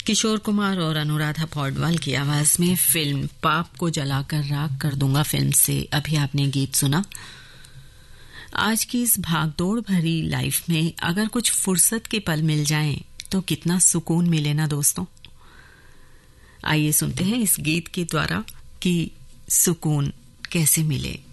किशोर कुमार और अनुराधा पौडवाल की आवाज में फिल्म पाप को जलाकर राख कर दूंगा फिल्म से अभी आपने गीत सुना। आज की इस भागदौड़ भरी लाइफ में अगर कुछ फुर्सत के पल मिल जाएं तो कितना सुकून मिले ना दोस्तों। आइए सुनते हैं इस गीत के द्वारा कि सुकून कैसे मिले।